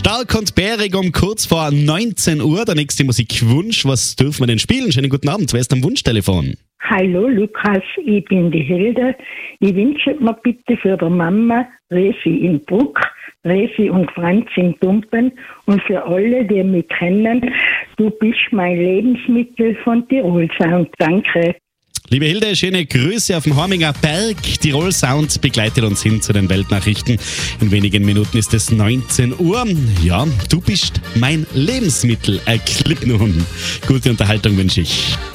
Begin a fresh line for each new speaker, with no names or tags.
Stark und bärig um kurz vor 19 Uhr. Der nächste Musikwunsch. Was dürfen wir denn spielen? Schönen guten Abend. Wer ist am Wunschtelefon?
Hallo Lukas, ich bin die Hilde. Ich wünsche mir bitte für die Mama Resi in Bruck, Resi und Franz in Tumpen und für alle, die mich kennen, du bist mein Lebensmittel von Tirol Sound. Danke.
Liebe Hilde, schöne Grüße auf dem Horminger Berg. Tirol Sound begleitet uns hin zu den Weltnachrichten. In wenigen Minuten ist es 19 Uhr. Ja, du bist mein Lebensmittel. Klick nun. Gute Unterhaltung wünsche ich.